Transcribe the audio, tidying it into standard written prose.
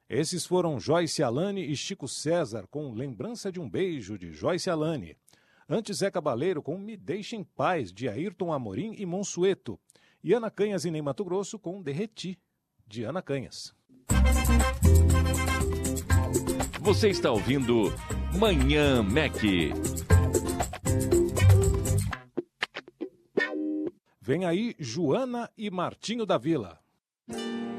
Esses foram Joyce Alane e Chico César, com Lembrança de um Beijo, de Joyce Alane. Antes, Zé Cabaleiro, com Me Deixe em Paz, de Ayrton Amorim e Monsueto. E Ana Canhas e Ney Mato Grosso, com Derreti, de Ana Canhas. Você está ouvindo Manhã Mac. Vem aí Joana e Martinho da Vila.